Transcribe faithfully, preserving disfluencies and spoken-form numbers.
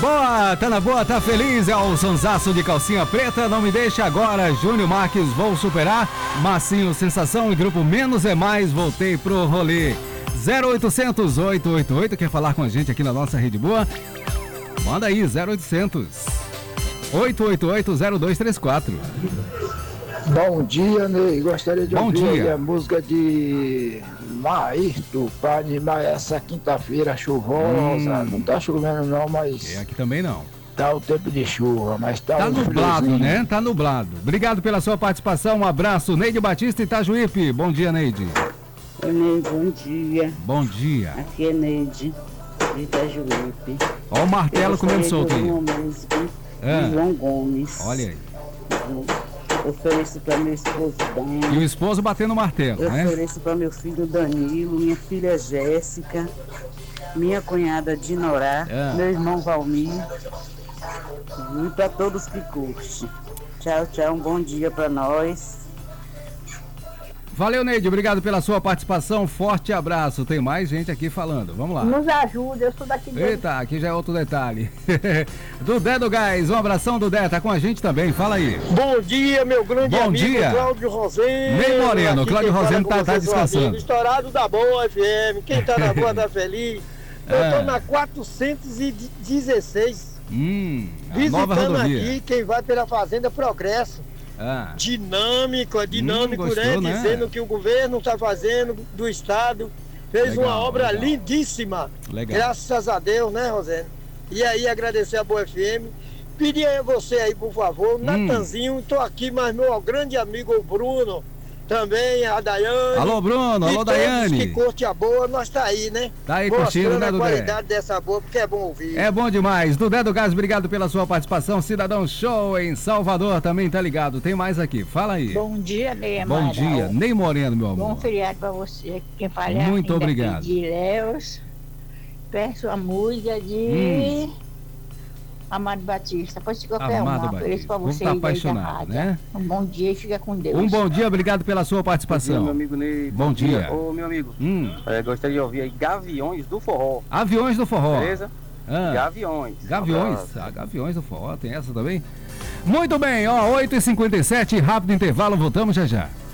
boa, tá na boa, tá feliz, é o sonsaço de calcinha preta, não me deixa agora, Júnior Marques, vou superar, Massinho, sensação e grupo Menos é Mais, voltei pro rolê. zero oitocentos, oito oito oito, quer falar com a gente aqui na nossa Rede Boa? Manda aí, zero oitocentos, oito oito oito, zero dois três quatro. Bom dia, Ney. Gostaria de Bom ouvir dia. a música de Maírto para animar essa quinta-feira chuvosa. Hum. Não tá chovendo não, mas É, aqui também não. tá o tempo de chuva, mas tá, Tá um nublado, friozinho. né? Tá nublado. Obrigado pela sua participação, um abraço. Neide Batista, Itajuípe. Bom dia, Neide. Oi, Neide, bom dia. Bom dia. Aqui é Neide, de Itajuípe. Ó o martelo comendo solto aí. Uma música Ah. de João Gomes. Olha aí. Eu ofereço para meu esposo E Dan. o esposo batendo o martelo, Eu né? ofereço para meu filho Danilo, minha filha Jéssica, minha cunhada Dinorá, Ah. meu irmão Valmir e para todos que curtem. Tchau, tchau, um bom dia para nós. Valeu, Neide. Obrigado pela sua participação. Forte abraço. Tem mais gente aqui falando. Vamos lá. Nos ajuda, eu sou daqui de... Eita, aqui já é outro detalhe. Dudé do Gás, um abração, Dudé. Tá com a gente também. Fala aí. Bom dia, meu grande Bom amigo dia. Cláudio Roseno. Ney Moreno, Aqui Cláudio quem fala Roseno com tá- tá vocês, meu descansando. amigo, estourado da Boa F M. Quem tá na boa tá feliz. Eu É. tô na quatrocentos e dezesseis, Hum, a nova visitando rodovia. aqui quem vai pela Fazenda Progresso. Ah, Dinâmico, é dinâmico, Hum, gostou, né? né? Dizendo que o governo está fazendo do Estado. Fez Legal, uma obra legal. lindíssima. Legal. Graças a Deus, né, Rosendo? E aí, agradecer a Boa F M. Pedir a você aí, por favor, Hum. Natanzinho, tô aqui, mas meu grande amigo o Bruno, também a Daiane. Alô, Bruno. e Alô, todos Daiane. que curte a boa, nós tá aí, né? Tá aí curtindo, Mostrando né, a Dudé? qualidade dessa boa, porque é bom ouvir. É bom demais. Dudé do Gás, obrigado pela sua participação. Cidadão Show em Salvador também tá ligado. Tem mais aqui. Fala aí. Bom dia, Ney Bom Amaral. dia. Ney Moreno, meu Bom amor. feriado pra você. Quem fala é Muito ainda obrigado. aqui de Léus. Peço a música de Amado Batista. Pode ser qualquer Amado uma. Ofereço pra Batista. você Tá aí daí da apaixonado, rádio. né? Um bom dia e fica com Deus. Um bom dia, obrigado pela sua Bom dia, participação. meu amigo Ney. Bom dia. Ô, meu amigo, Hum, é, gostaria de ouvir aí Gaviões do Forró, aviões do forró. beleza? Ah, Gaviões. Gaviões. Abraço. Ah, Gaviões do forró, tem essa também? Muito bem, ó, oito e cinquenta e sete, rápido intervalo, voltamos já já.